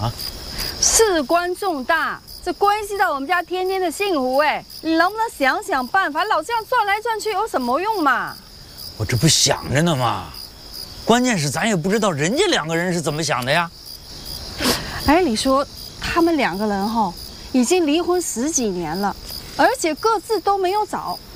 啊？ 事关重大，这关系到我们家天天的幸福哎！你能不能想想办法？老这样转来转去有什么用嘛？ 我这不想着呢吗？关键是咱也不知道人家2个人是怎么想的呀。 哎，你说他们2个人已经离婚10几年了，而且各自都没有找